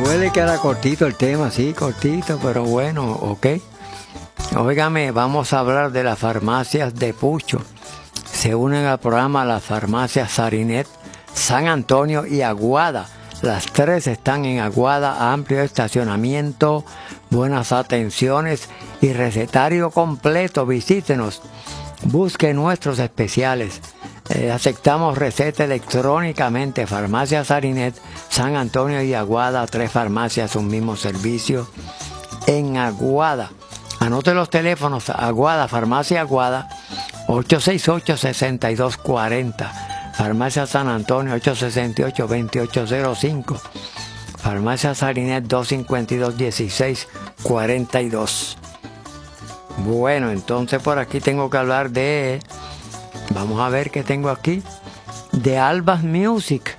Huele que era cortito el tema, sí, cortito, pero bueno, ok. Óigame, vamos a hablar de las farmacias de Pucho. Se unen al programa las farmacias Sarinet, San Antonio y Aguada. Las tres están en Aguada, amplio estacionamiento, buenas atenciones y recetario completo. Visítenos, busque nuestros especiales. Aceptamos receta electrónicamente. Farmacia Sarinet, San Antonio y Aguada, tres farmacias, un mismo servicio en Aguada. Anote los teléfonos: Aguada, Farmacia Aguada, 868-6240. Farmacia San Antonio, 868-2805. Farmacia Sarinet, 252-1642. Bueno, entonces por aquí tengo que hablar de... Vamos a ver qué tengo aquí. De Albas Music.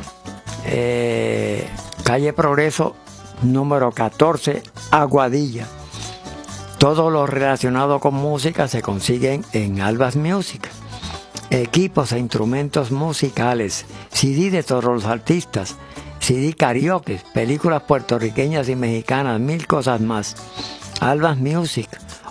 Calle Progreso, número 14, Aguadilla. Todo lo relacionado con música se consiguen en Albas Music. Equipos e instrumentos musicales, CD de todos los artistas, CD karaoke, películas puertorriqueñas y mexicanas, mil cosas más. Albas Music,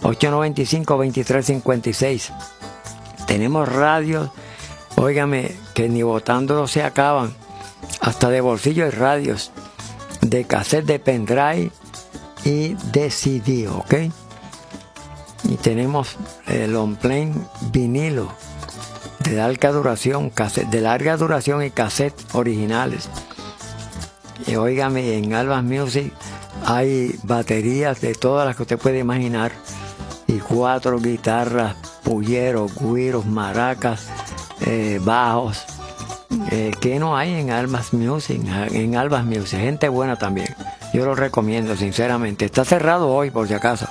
895-2356. Tenemos radios, óigame, que ni botándolo se acaban, hasta de bolsillo hay radios, de cassette, de pendrive y de CD, ¿ok? Y tenemos el long plane vinilo de larga duración, cassette de larga duración y cassette originales. Y óigame, en Albas Music hay baterías de todas las que usted puede imaginar, y 4 guitarras, pulleros, güiros, maracas, bajos, que no hay en Albas Music. En Albas Music, gente buena también. Yo lo recomiendo sinceramente. Está cerrado hoy, por si acaso.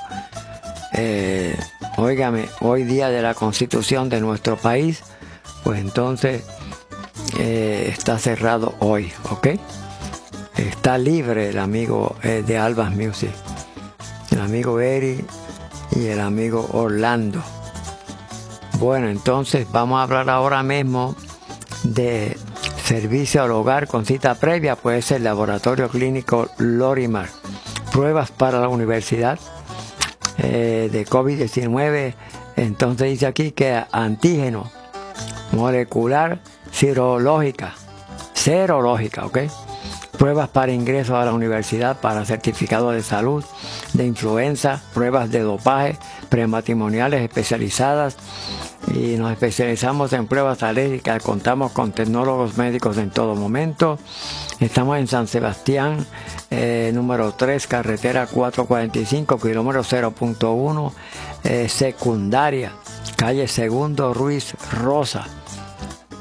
Óigame, hoy día de la Constitución de nuestro país, pues entonces está cerrado hoy, ¿ok? Está libre el amigo de Albas Music, el amigo Eri y el amigo Orlando. Bueno, entonces vamos a hablar ahora mismo de servicio al hogar con cita previa. Puede ser Laboratorio Clínico Lorimar. Pruebas para la universidad de COVID-19. Entonces dice aquí que antígeno molecular serológica, ¿ok? Pruebas para ingreso a la universidad, para certificado de salud, de influenza, pruebas de dopaje, prematrimoniales especializadas, y nos especializamos en pruebas alérgicas. Contamos con tecnólogos médicos en todo momento. Estamos en San Sebastián, número 3, carretera 445, kilómetro 0.1, secundaria, calle Segundo Ruiz Rosa.